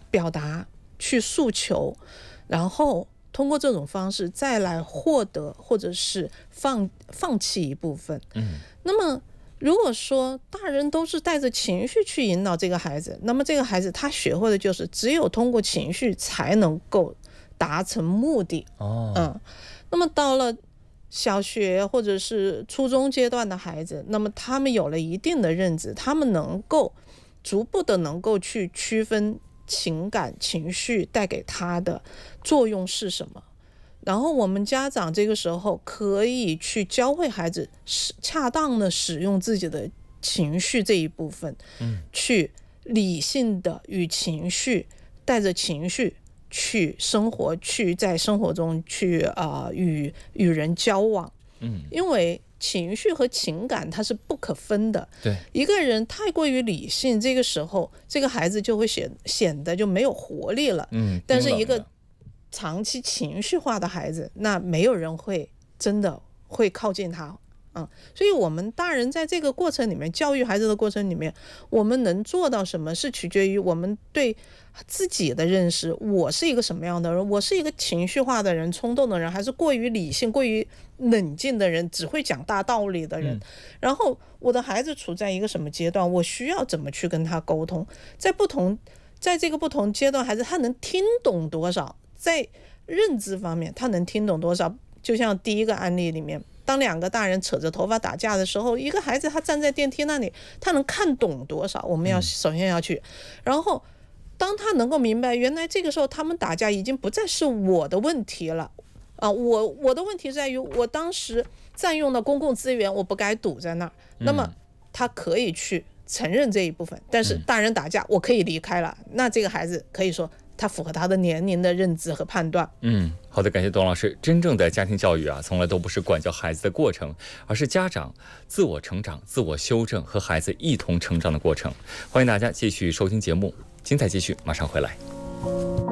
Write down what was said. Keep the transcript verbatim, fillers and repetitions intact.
表达、去诉求，然后通过这种方式再来获得或者是放放弃一部分。 嗯， 那么如果说大人都是带着情绪去引导这个孩子，那么这个孩子他学会的就是只有通过情绪才能够达成目的。 哦， 嗯，那么到了小学或者是初中阶段的孩子，那么他们有了一定的认知，他们能够逐步的能够去区分情感情绪带给他的作用是什么。然后我们家长这个时候可以去教会孩子恰当的使用自己的情绪这一部分， 嗯， 去理性的与情绪，带着情绪去生活，去在生活中去啊、呃、与与人交往。 嗯， 因为情绪和情感它是不可分的。 对， 一个人太过于理性，这个时候这个孩子就会显显得就没有活力了。 嗯， 但是一个长期情绪化的孩子，那没有人会真的会靠近他。嗯，所以我们大人在这个过程里面，教育孩子的过程里面，我们能做到什么是取决于我们对自己的认识。我是一个什么样的人？我是一个情绪化的人、冲动的人，还是过于理性、过于冷静的人，只会讲大道理的人？ 嗯， 然后我的孩子处在一个什么阶段？我需要怎么去跟他沟通？在不同在这个不同阶段，孩子他能听懂多少？在认知方面，他能听懂多少？就像第一个案例里面，当两个大人扯着头发打架的时候，一个孩子他站在电梯那里，他能看懂多少？我们要首先要去，然后当他能够明白，原来这个时候他们打架已经不再是我的问题了啊，我我的问题在于我当时占用了公共资源，我不该堵在那儿。那么他可以去承认这一部分，但是大人打架，我可以离开了。那这个孩子可以说他符合他的年龄的认知和判断。 嗯，好的，感谢董老师。真正的家庭教育啊，从来都不是管教孩子的过程，而是家长自我成长、自我修正和孩子一同成长的过程。欢迎大家继续收听节目，精彩继续，马上回来。